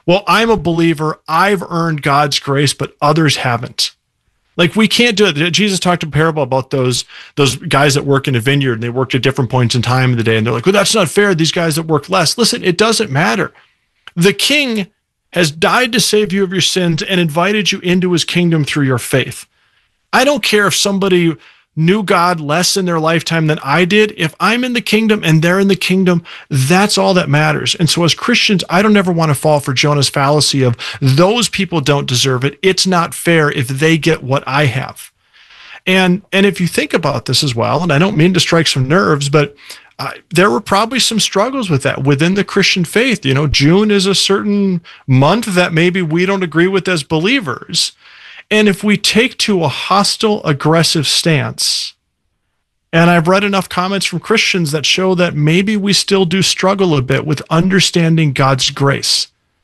well, I'm a believer. I've earned God's grace, but others haven't. Like, we can't do it. Jesus talked a parable about those guys that work in a vineyard, and they worked at different points in time of the day. And they're like, well, that's not fair. These guys that work less. Listen, it doesn't matter. The king has died to save you of your sins and invited you into his kingdom through your faith. I don't care if somebody knew God less in their lifetime than I did. If I'm in the kingdom and they're in the kingdom, that's all that matters. And so as Christians, I don't ever want to fall for Jonah's fallacy of those people don't deserve it. It's not fair if they get what I have. And if you think about this as well, and I don't mean to strike some nerves, but there were probably some struggles with that within the Christian faith. You know, June is a certain month that maybe we don't agree with as believers. And if we take to a hostile, aggressive stance, and I've read enough comments from Christians that show that maybe we still do struggle a bit with understanding God's grace.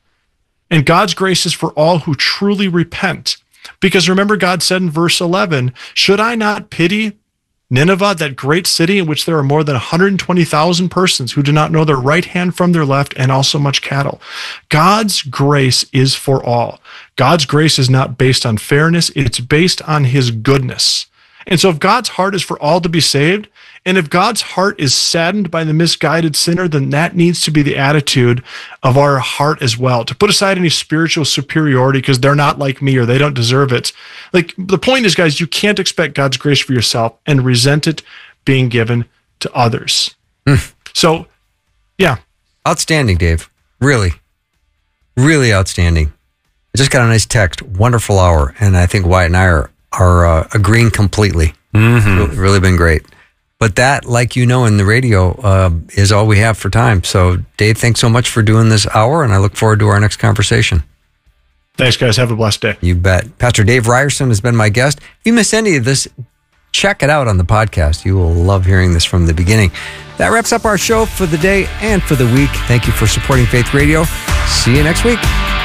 And God's grace is for all who truly repent. Because remember, God said in verse 11, should I not pity Nineveh, that great city in which there are more than 120,000 persons who do not know their right hand from their left, and also much cattle? God's grace is for all. God's grace is not based on fairness. It's based on his goodness. And so if God's heart is for all to be saved, and if God's heart is saddened by the misguided sinner, then that needs to be the attitude of our heart as well. To put aside any spiritual superiority because they're not like me or they don't deserve it. Like, the point is, guys, you can't expect God's grace for yourself and resent it being given to others. So, yeah. Outstanding, Dave. Really, really outstanding. I just got a nice text. Wonderful hour. And I think Wyatt and I are agreeing completely. Mm-hmm. Really been great. But that, like you know, in the radio, is all we have for time. So, Dave, thanks so much for doing this hour, and I look forward to our next conversation. Thanks, guys. Have a blessed day. You bet. Pastor Dave Ryerson has been my guest. If you miss any of this, check it out on the podcast. You will love hearing this from the beginning. That wraps up our show for the day and for the week. Thank you for supporting Faith Radio. See you next week.